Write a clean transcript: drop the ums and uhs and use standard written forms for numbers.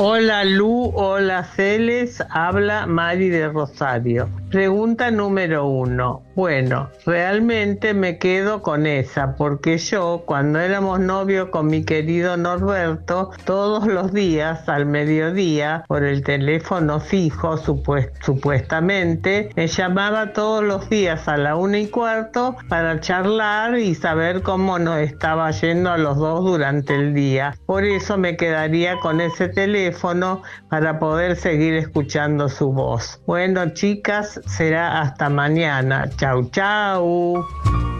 Hola Lu, hola Celes, habla Mari de Rosario. Pregunta número 1. Bueno, realmente me quedo con esa, porque yo, cuando éramos novios con mi querido Norberto, todos los días al mediodía, por el teléfono fijo, supuestamente, me llamaba todos los días a la 1:15 para charlar y saber cómo nos estaba yendo a los dos durante el día. Por eso me quedaría con ese teléfono para poder seguir escuchando su voz. Bueno, chicas, será hasta mañana. Chau, chau.